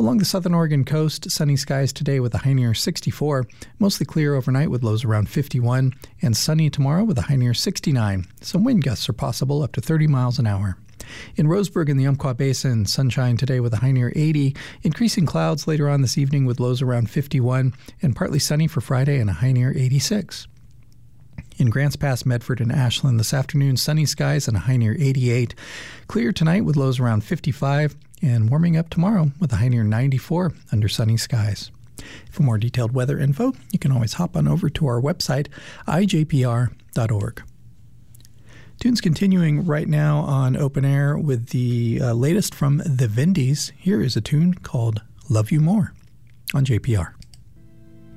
Along the southern Oregon coast, sunny skies today with a high near 64. Mostly clear overnight with lows around 51. And sunny tomorrow with a high near 69. Some wind gusts are possible up to 30 miles an hour. In Roseburg in the Umpqua Basin, sunshine today with a high near 80. Increasing clouds later on this evening with lows around 51. And partly sunny for Friday and a high near 86. In Grants Pass, Medford, and Ashland this afternoon, sunny skies and a high near 88. Clear tonight with lows around 55. And warming up tomorrow with a high near 94 under sunny skies. For more detailed weather info, you can always hop on over to our website, ijpr.org. Tunes continuing right now on Open Air with the latest from the Vindies. Here is a tune called Love You More on JPR.